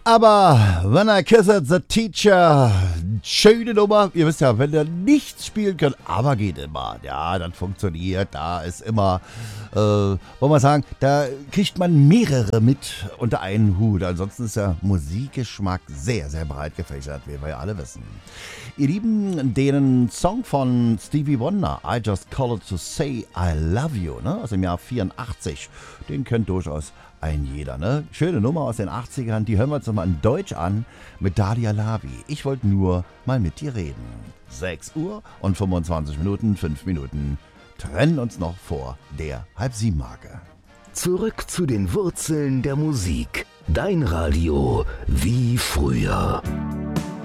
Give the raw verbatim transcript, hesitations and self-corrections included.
Aber When I Kissed the Teacher, schöne Nummer. Ihr wisst ja, wenn ihr nichts spielen könnt, aber geht immer. Ja, das funktioniert. Da ist immer, äh, wollen wir sagen, da kriegt man mehrere mit unter einen Hut. Ansonsten ist der Musikgeschmack sehr, sehr breit gefächert, wie wir ja alle wissen. Ihr Lieben, den Song von Stevie Wonder, I Just Called to Say I Love You, ne, aus dem Jahr vierundachtzig, den kennt durchaus ein jeder, ne? Schöne Nummer aus den achtzigern, die hören wir uns nochmal in Deutsch an mit Dalia Lavi. Ich wollte nur mal mit dir reden. sechs Uhr und fünfundzwanzig Minuten, fünf Minuten trennen uns noch vor der Halb-Sieben-Marke. Zurück zu den Wurzeln der Musik. Dein Radio wie früher.